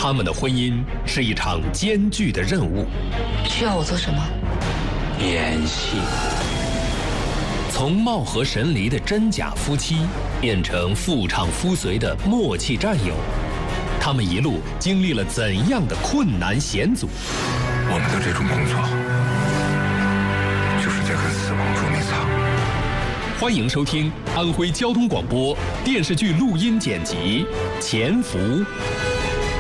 他们的婚姻是一场艰巨的任务。 需要我做什么？ 演戏。 从貌合神离的真假夫妻，变成妇唱夫随的默契战友，他们一路经历了怎样的困难险阻？ 我们的这种工作，就是在跟死亡捉迷藏。 欢迎收听安徽交通广播电视剧录音剪辑《潜伏》。